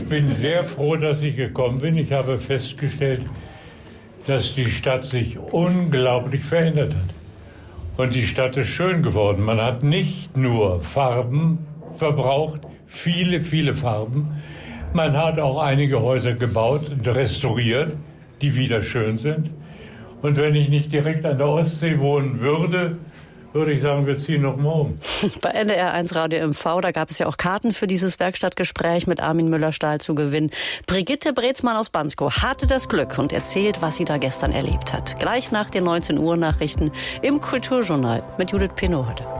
Ich bin sehr froh, dass ich gekommen bin. Ich habe festgestellt, dass die Stadt sich unglaublich verändert hat. Und die Stadt ist schön geworden. Man hat nicht nur Farben verbraucht, viele, viele Farben. Man hat auch einige Häuser gebaut und restauriert, die wieder schön sind. Und wenn ich nicht direkt an der Ostsee wohnen würde, würde ich sagen, wir ziehen noch mal um. Bei NDR1 Radio MV, da gab es ja auch Karten für dieses Werkstattgespräch mit Armin Müller-Stahl zu gewinnen. Brigitte Brezmann aus Bansko hatte das Glück und erzählt, was sie da gestern erlebt hat. Gleich nach den 19 Uhr Nachrichten im Kulturjournal mit Judith Pinot heute.